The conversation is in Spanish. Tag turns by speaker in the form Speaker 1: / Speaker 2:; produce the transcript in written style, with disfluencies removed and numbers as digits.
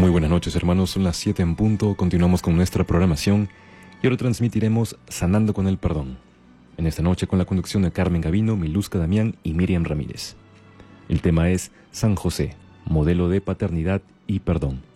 Speaker 1: Muy buenas noches, hermanos. Son las 7 en punto. Continuamos con nuestra programación y ahora transmitiremos Sanando con el Perdón. En esta noche con la conducción de Carmen Gavino, Miluska Damián y Miriam Ramírez. El tema es San José, modelo de paternidad y perdón.